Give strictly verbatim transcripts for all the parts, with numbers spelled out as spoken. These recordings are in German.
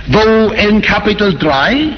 wo in Kapitel drei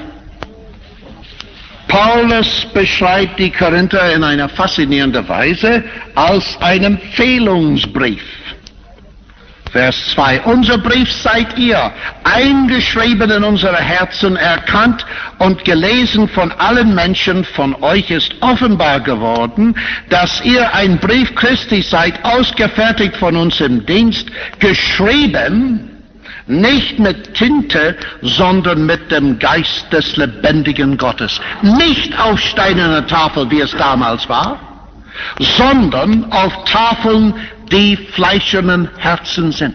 Paulus beschreibt die Korinther in einer faszinierenden Weise als einen Empfehlungsbrief. Vers zwei. Unser Brief seid ihr, eingeschrieben in unsere Herzen, erkannt und gelesen von allen Menschen. Von euch ist offenbar geworden, dass ihr ein Brief Christi seid, ausgefertigt von uns im Dienst, geschrieben, nicht mit Tinte, sondern mit dem Geist des lebendigen Gottes. Nicht auf steinerner Tafel, wie es damals war, sondern auf Tafeln, die fleischernen Herzen sind.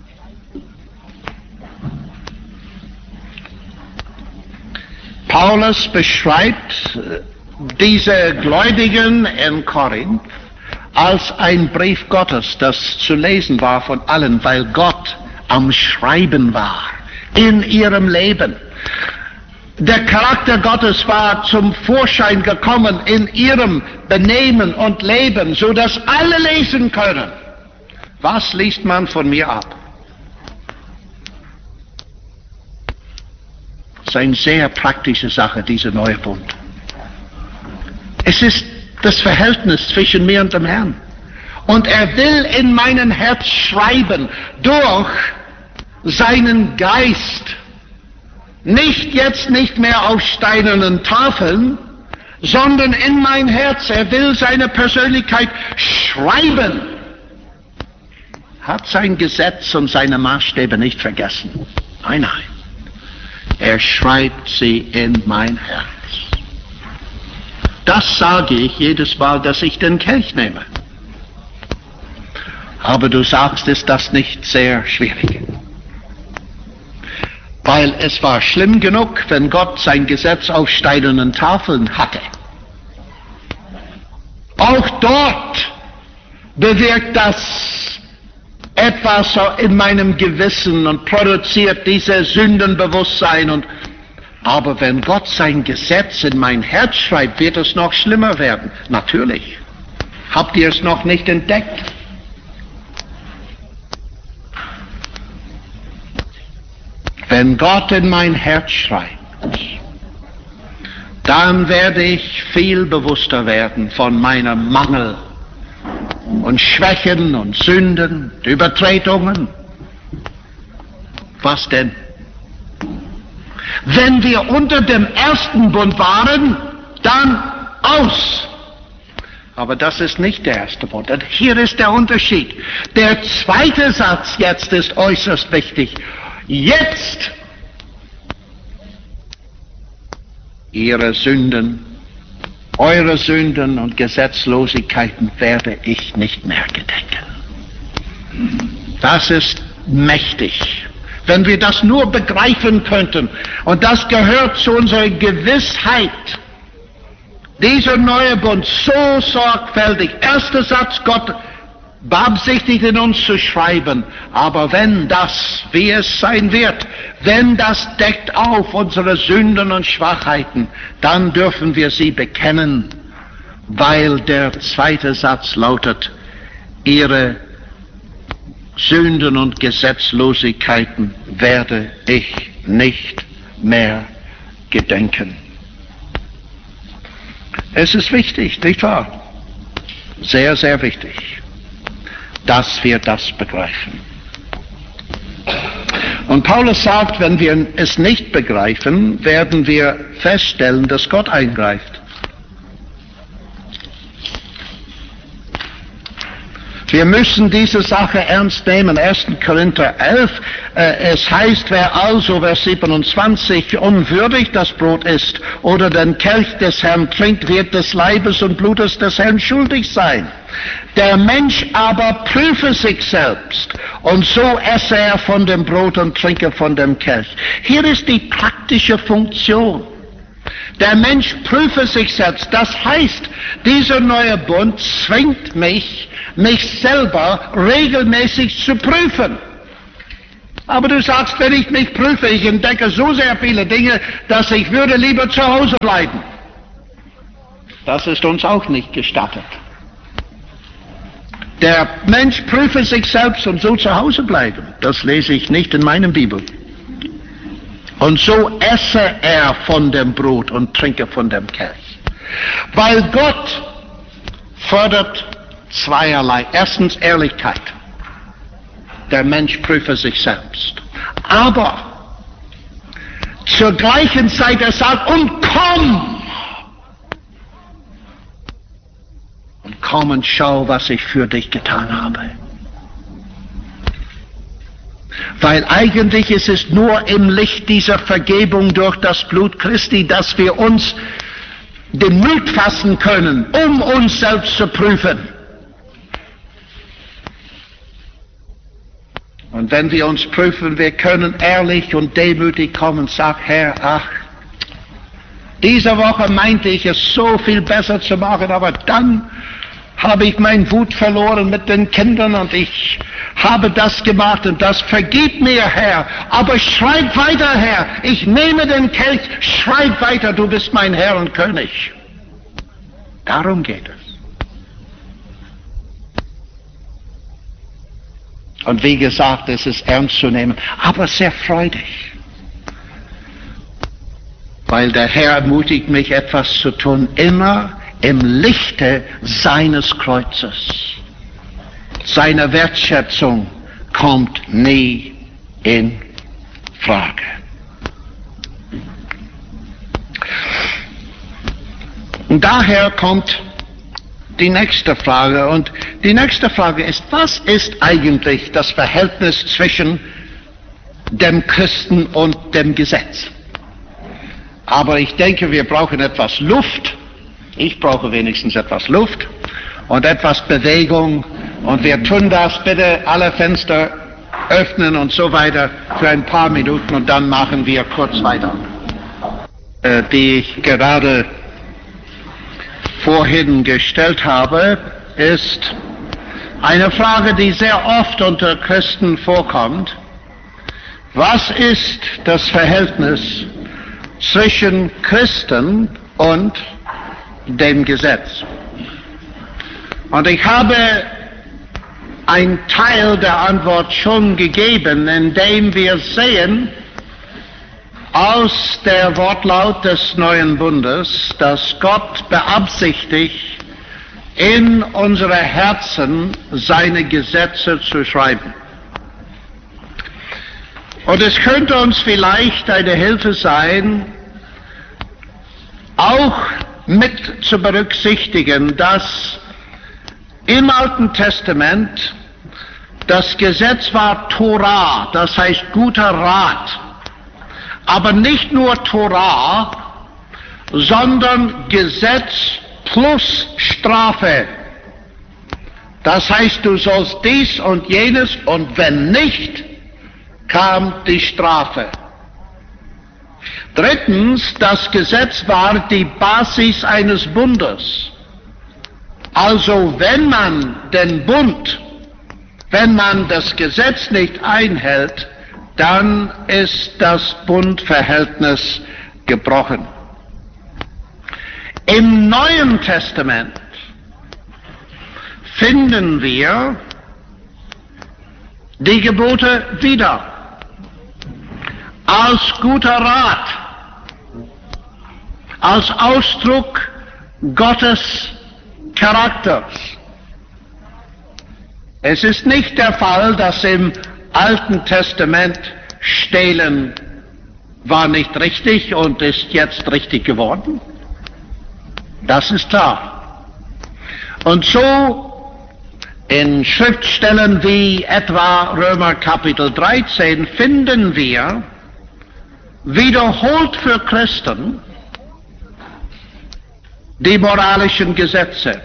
Paulus beschreibt diese Gläubigen in Korinth als ein Brief Gottes, das zu lesen war von allen, weil Gott am Schreiben war in ihrem Leben. Der Charakter Gottes war zum Vorschein gekommen in ihrem Benehmen und Leben, so dass alle lesen können. Was liest man von mir ab? Das ist eine sehr praktische Sache, diese neue Bund. Es ist das Verhältnis zwischen mir und dem Herrn. Und er will in meinen Herz schreiben durch seinen Geist. Nicht jetzt nicht mehr auf steinernen Tafeln, sondern in mein Herz. Er will seine Persönlichkeit schreiben. Hat sein Gesetz und seine Maßstäbe nicht vergessen. Nein, nein. Er schreibt sie in mein Herz. Das sage ich jedes Mal, dass ich den Kelch nehme. Aber du sagst, ist das nicht sehr schwierig? Weil es war schlimm genug, wenn Gott sein Gesetz auf steinernen Tafeln hatte. Auch dort bewirkt das etwas in meinem Gewissen und produziert dieses Sündenbewusstsein. Und, aber wenn Gott sein Gesetz in mein Herz schreibt, wird es noch schlimmer werden. Natürlich. Habt ihr es noch nicht entdeckt? Wenn Gott in mein Herz schreibt, dann werde ich viel bewusster werden von meinem Mangel und Schwächen und Sünden, Übertretungen. Was denn? Wenn wir unter dem ersten Bund waren, dann aus. Aber das ist nicht der erste Bund. Und hier ist der Unterschied. Der zweite Satz jetzt ist äußerst wichtig. Jetzt ihre Sünden, eure Sünden und Gesetzlosigkeiten werde ich nicht mehr gedenken. Das ist mächtig. Wenn wir das nur begreifen könnten, und das gehört zu unserer Gewissheit, dieser neue Bund so sorgfältig. Erster Satz, Gott beabsichtigt in uns zu schreiben, aber wenn das, wie es sein wird, wenn das deckt auf unsere Sünden und Schwachheiten, dann dürfen wir sie bekennen, weil der zweite Satz lautet, ihre Sünden und Gesetzlosigkeiten werde ich nicht mehr gedenken. Es ist wichtig, nicht wahr? Sehr, sehr wichtig, dass wir das begreifen. Und Paulus sagt, wenn wir es nicht begreifen, werden wir feststellen, dass Gott eingreift. Wir müssen diese Sache ernst nehmen. erster Korinther elf, äh, es heißt, wer also, Vers siebenundzwanzig, unwürdig das Brot isst oder den Kelch des Herrn trinkt, wird des Leibes und Blutes des Herrn schuldig sein. Der Mensch aber prüfe sich selbst, und so esse er von dem Brot und trinke von dem Kelch. Hier ist die praktische Funktion. Der Mensch prüfe sich selbst. Das heißt, dieser neue Bund zwingt mich, mich selber regelmäßig zu prüfen. Aber du sagst, wenn ich mich prüfe, ich entdecke so sehr viele Dinge, dass ich würde lieber zu Hause bleiben. Das ist uns auch nicht gestattet. Der Mensch prüfe sich selbst und so zu Hause bleiben. Das lese ich nicht in meiner Bibel. Und so esse er von dem Brot und trinke von dem Kelch. Weil Gott fördert zweierlei. Erstens Ehrlichkeit. Der Mensch prüfe sich selbst. Aber zur gleichen Zeit er sagt, und komm! Und komm und schau, was ich für dich getan habe. Weil eigentlich ist es nur im Licht dieser Vergebung durch das Blut Christi, dass wir uns den Mut fassen können, um uns selbst zu prüfen. Und wenn wir uns prüfen, wir können ehrlich und demütig kommen und sagen, Herr, ach, diese Woche meinte ich es so viel besser zu machen, aber dann habe ich meinen Wut verloren mit den Kindern und ich habe das gemacht und das. Vergib mir, Herr, aber schreib weiter, Herr. Ich nehme den Kelch, schreib weiter, du bist mein Herr und König. Darum geht es. Und wie gesagt, es ist ernst zu nehmen, aber sehr freudig. Weil der Herr ermutigt mich, etwas zu tun, immer im Lichte seines Kreuzes. Seine Wertschätzung kommt nie in Frage. Und daher kommt die nächste Frage. Und die nächste Frage ist, was ist eigentlich das Verhältnis zwischen dem Christen und dem Gesetz? Aber ich denke, wir brauchen etwas Luft. Ich brauche wenigstens etwas Luft und etwas Bewegung. Und wir tun das, bitte alle Fenster öffnen und so weiter für ein paar Minuten und dann machen wir kurz weiter. Äh, die ich gerade vorhin gestellt habe, ist eine Frage, die sehr oft unter Christen vorkommt. Was ist das Verhältnis zwischen Christen und dem Gesetz? Und ich habe einen Teil der Antwort schon gegeben, indem wir sehen aus der Wortlaut des Neuen Bundes, dass Gott beabsichtigt, in unsere Herzen seine Gesetze zu schreiben. Und es könnte uns vielleicht eine Hilfe sein, auch mit zu berücksichtigen, dass im Alten Testament das Gesetz war Torah, das heißt guter Rat. Aber nicht nur Torah, sondern Gesetz plus Strafe. Das heißt, du sollst dies und jenes und wenn nicht, kam die Strafe. Drittens, das Gesetz war die Basis eines Bundes. Also wenn man den Bund, wenn man das Gesetz nicht einhält, dann ist das Bundverhältnis gebrochen. Im Neuen Testament finden wir die Gebote wieder als guter Rat, als Ausdruck Gottes Charakters. Es ist nicht der Fall, dass im Alten Testament Stehlen war nicht richtig und ist jetzt richtig geworden. Das ist klar. Und so in Schriftstellen wie etwa Römer Kapitel dreizehn finden wir wiederholt für Christen die moralischen Gesetze.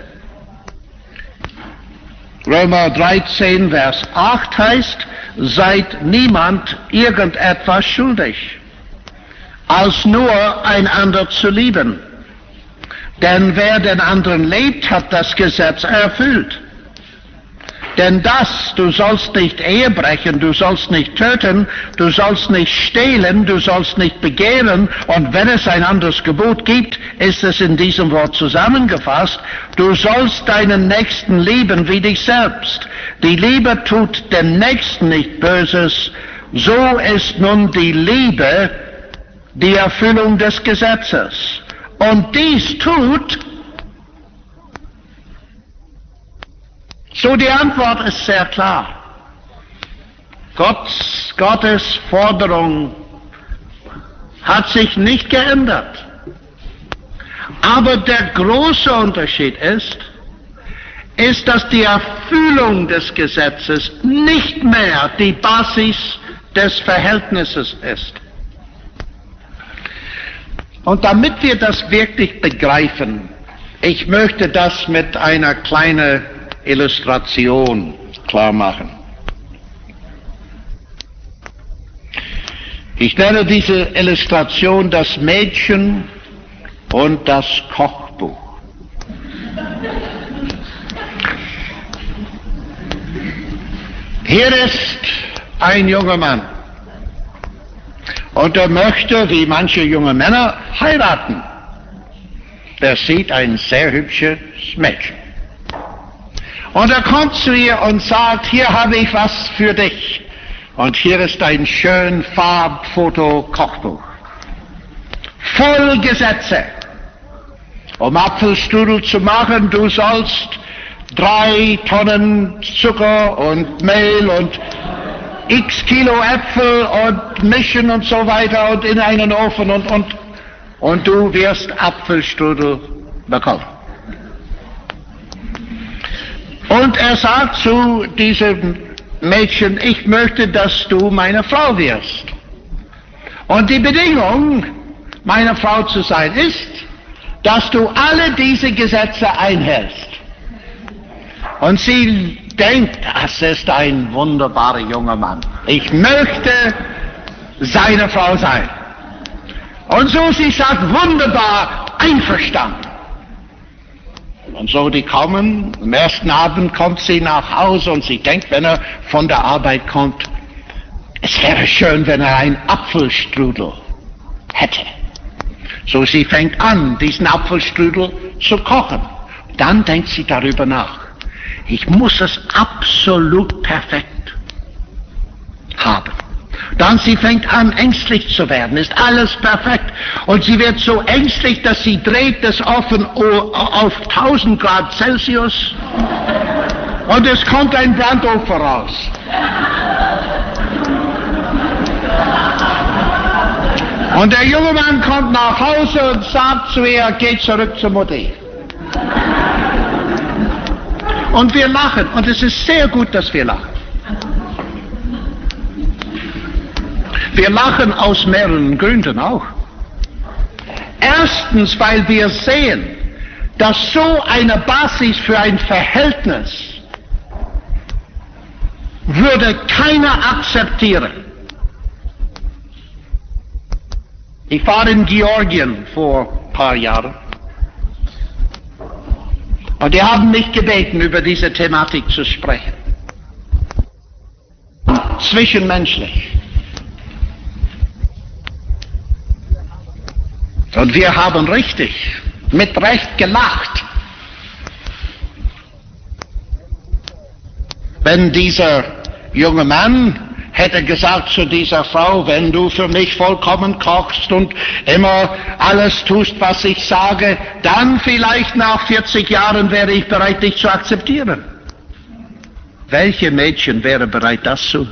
Römer dreizehn, Vers acht heißt, seid niemand irgendetwas schuldig, als nur einander zu lieben. Denn wer den anderen liebt, hat das Gesetz erfüllt. Denn das, du sollst nicht Ehe brechen, du sollst nicht töten, du sollst nicht stehlen, du sollst nicht begehren, und wenn es ein anderes Gebot gibt, ist es in diesem Wort zusammengefasst, du sollst deinen Nächsten lieben wie dich selbst. Die Liebe tut dem Nächsten nicht Böses, so ist nun die Liebe die Erfüllung des Gesetzes. Und dies tut, so die Antwort ist sehr klar. Gottes, Gottes Forderung hat sich nicht geändert. Aber der große Unterschied ist, ist, dass die Erfüllung des Gesetzes nicht mehr die Basis des Verhältnisses ist. Und damit wir das wirklich begreifen, ich möchte das mit einer kleinen Illustration klar machen. Ich nenne diese Illustration das Mädchen und das Kochbuch. Hier ist ein junger Mann und er möchte, wie manche junge Männer, heiraten. Er sieht ein sehr hübsches Mädchen. Und er kommt zu ihr und sagt, hier habe ich was für dich. Und hier ist ein schön Farbfoto-Kochbuch. Voll Gesetze. Um Apfelstrudel zu machen, du sollst drei Tonnen Zucker und Mehl und x Kilo Äpfel und mischen und so weiter und in einen Ofen und, und, und du wirst Apfelstrudel bekommen. Und er sagt zu diesem Mädchen, ich möchte, dass du meine Frau wirst. Und die Bedingung, meine Frau zu sein, ist, dass du alle diese Gesetze einhältst. Und sie denkt, das ist ein wunderbarer junger Mann. Ich möchte seine Frau sein. Und so sie sagt, wunderbar, einverstanden. Und so die kommen, am ersten Abend kommt sie nach Hause und sie denkt, wenn er von der Arbeit kommt, es wäre schön, wenn er einen Apfelstrudel hätte. So sie fängt an, diesen Apfelstrudel zu kochen. Dann denkt sie darüber nach. Ich muss es absolut perfekt haben. Dann sie fängt an, ängstlich zu werden. Ist alles perfekt. Und sie wird so ängstlich, dass sie dreht das Ofen auf tausend Grad Celsius. Und es kommt ein Brandofen raus. Und der junge Mann kommt nach Hause und sagt zu ihr, geh zurück zur Mutti. Und wir lachen. Und es ist sehr gut, dass wir lachen. Wir lachen aus mehreren Gründen auch. Erstens, weil wir sehen, dass so eine Basis für ein Verhältnis würde keiner akzeptieren. Ich war in Georgien vor ein paar Jahren. Und die haben mich gebeten, über diese Thematik zu sprechen. Zwischenmenschlich. Und wir haben richtig, mit Recht gelacht, wenn dieser junge Mann hätte gesagt zu dieser Frau, wenn du für mich vollkommen kochst und immer alles tust, was ich sage, dann vielleicht nach vierzig Jahren wäre ich bereit, dich zu akzeptieren. Welche Mädchen wäre bereit, das zu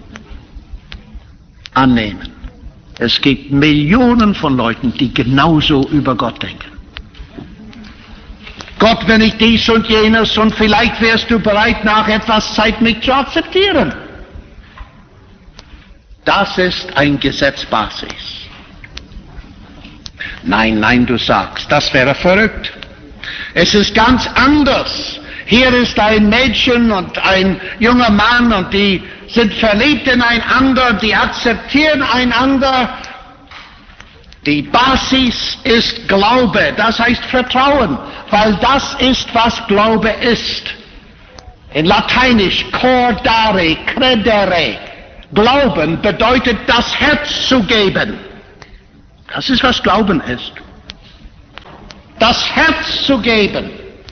annehmen? Es gibt Millionen von Leuten, die genauso über Gott denken. Gott, wenn ich dies und jenes und vielleicht wärst du bereit, nach etwas Zeit mich zu akzeptieren. Das ist ein Gesetzbasis. Nein, nein, du sagst, das wäre verrückt. Es ist ganz anders. Hier ist ein Mädchen und ein junger Mann und die sind verliebt ineinander, die akzeptieren einander. Die Basis ist Glaube, das heißt Vertrauen, weil das ist, was Glaube ist. In Lateinisch, cordare, credere. Glauben bedeutet, das Herz zu geben. Das ist, was Glauben ist. Das Herz zu geben.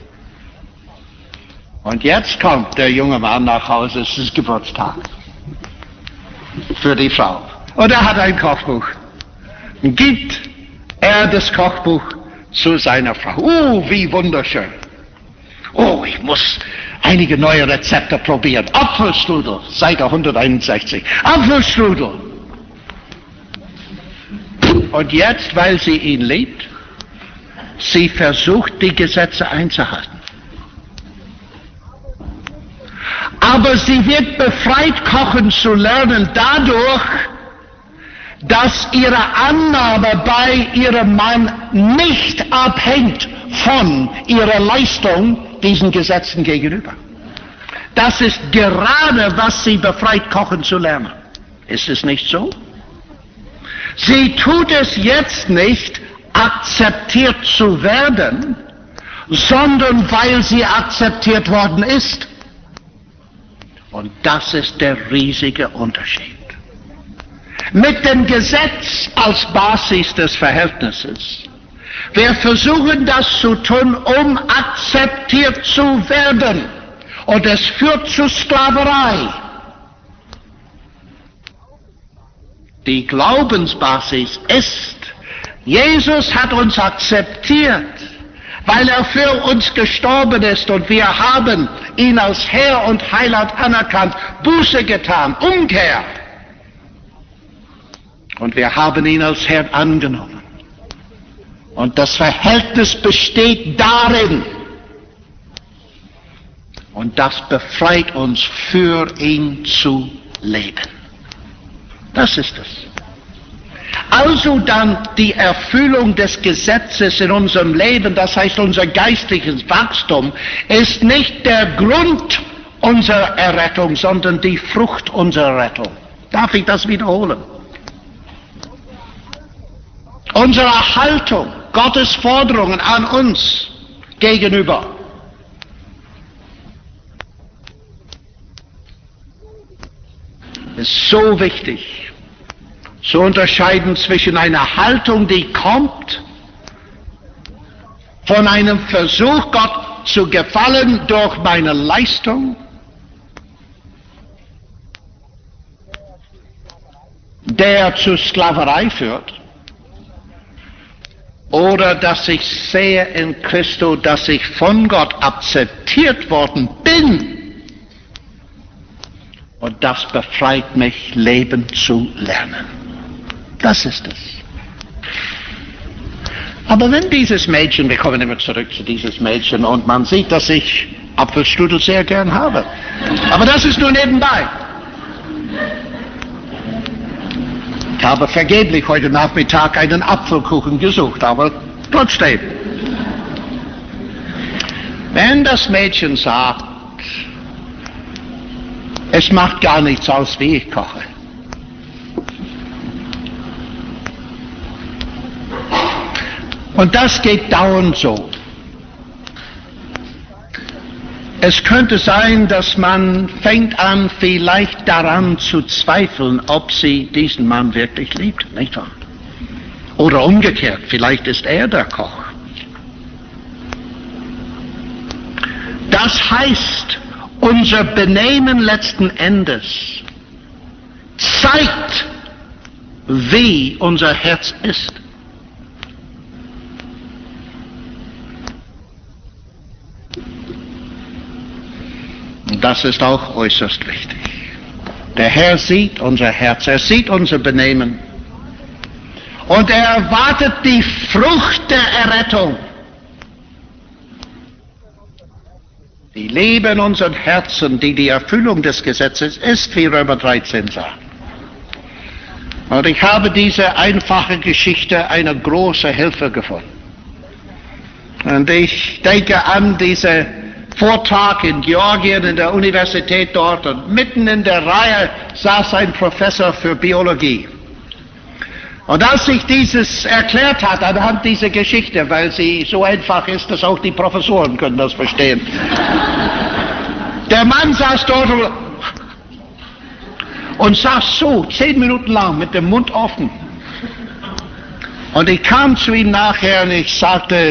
Und jetzt kommt der junge Mann nach Hause, es ist Geburtstag für die Frau. Und er hat ein Kochbuch. gibt er das Kochbuch zu seiner Frau. Oh, wie wunderschön. Oh, ich muss einige neue Rezepte probieren. Apfelstrudel, Seite hunderteinundsechzig. Apfelstrudel. Und jetzt, weil sie ihn liebt, sie versucht, die Gesetze einzuhalten. Aber sie wird befreit, kochen zu lernen, dadurch, dass ihre Annahme bei ihrem Mann nicht abhängt von ihrer Leistung diesen Gesetzen gegenüber. Das ist gerade, was sie befreit, kochen zu lernen. Ist es nicht so? Sie tut es jetzt nicht, akzeptiert zu werden, sondern weil sie akzeptiert worden ist. Und das ist der riesige Unterschied. Mit dem Gesetz als Basis des Verhältnisses. Wir versuchen das zu tun, um akzeptiert zu werden. Und es führt zu Sklaverei. Die Glaubensbasis ist, Jesus hat uns akzeptiert, weil er für uns gestorben ist und wir haben ihn als Herr und Heiland anerkannt, Buße getan, Umkehr. Und wir haben ihn als Herr angenommen. Und das Verhältnis besteht darin. Und das befreit uns, für ihn zu leben. Das ist es. Also dann die Erfüllung des Gesetzes in unserem Leben, das heißt unser geistliches Wachstum, ist nicht der Grund unserer Errettung, sondern die Frucht unserer Rettung. Darf ich das wiederholen? Unsere Haltung, Gottes Forderungen an uns gegenüber. Ist so wichtig, zu unterscheiden zwischen einer Haltung, die kommt von einem Versuch, Gott zu gefallen durch meine Leistung, der zu Sklaverei führt, oder dass ich sehe in Christus, dass ich von Gott akzeptiert worden bin. Und das befreit mich, leben zu lernen. Das ist es. Aber wenn dieses Mädchen, wir kommen immer zurück zu dieses Mädchen, und man sieht, dass ich Apfelstrudel sehr gern habe. Aber das ist nur nebenbei. Ich habe vergeblich heute Nachmittag einen Apfelkuchen gesucht, aber trotzdem. Wenn das Mädchen sagt, es macht gar nichts aus, wie ich koche. Und das geht dauernd so. Es könnte sein, dass man fängt an, vielleicht daran zu zweifeln, ob sie diesen Mann wirklich liebt, nicht wahr? Oder umgekehrt, vielleicht ist er der Koch. Das heißt, unser Benehmen letzten Endes zeigt, wie unser Herz ist. Und das ist auch äußerst wichtig. Der Herr sieht unser Herz, er sieht unser Benehmen. Und er erwartet die Frucht der Errettung. Die Liebe in unseren Herzen, die die Erfüllung des Gesetzes ist, wie Römer dreizehn sagt. Und ich habe diese einfache Geschichte eine große Hilfe gefunden. Und ich denke an diesen Vortrag in Georgien, in der Universität dort, und mitten in der Reihe saß ein Professor für Biologie. Und als ich dieses erklärt hat anhand dieser Geschichte, weil sie so einfach ist, dass auch die Professoren können das verstehen. Der Mann saß dort und saß so zehn Minuten lang mit dem Mund offen. Und ich kam zu ihm nachher und ich sagte,